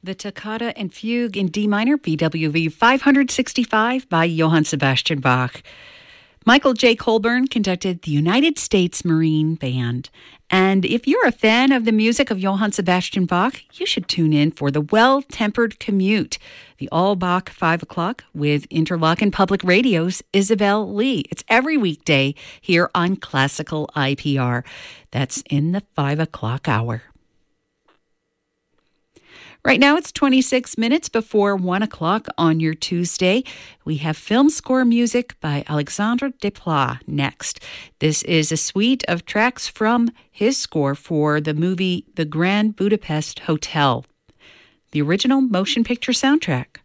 The Toccata and Fugue in D minor, BWV 565 by Johann Sebastian Bach. Michael J. Colburn conducted the United States Marine Band. And if you're a fan of the music of Johann Sebastian Bach, you should tune in for the Well-Tempered Commute, the all-Bach 5 o'clock with Interlochen Public Radio's Isabel Lee. It's every weekday here on Classical IPR. That's in the 5 o'clock hour. Right now, it's 26 minutes before 1 o'clock on your Tuesday. We have film score music by Alexandre Desplat next. This is a suite of tracks from his score for the movie The Grand Budapest Hotel, the original motion picture soundtrack.